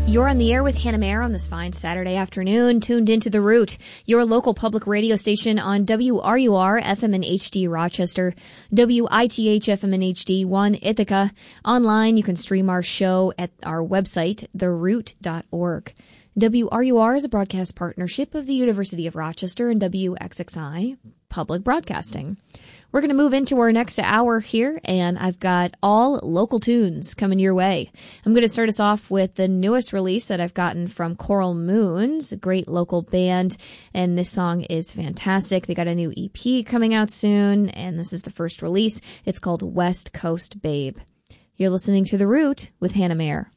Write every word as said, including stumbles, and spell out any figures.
You're on the air with Hannah Mayer on this fine Saturday afternoon, tuned into The Root, your local public radio station on W R U R F M and H D Rochester, W I T H F M and H D one Ithaca. Online, you can stream our show at our website, the root dot org. W R U R is a broadcast partnership of the University of Rochester and W X X I Public Broadcasting. We're going to move into our next hour here, and I've got all local tunes coming your way. I'm going to start us off with the newest release that I've gotten from Coral Moons, a great local band, and this song is fantastic. They got a new E P coming out soon, and this is the first release. It's called West Coast Babe. You're listening to The Root with Hannah Mayer.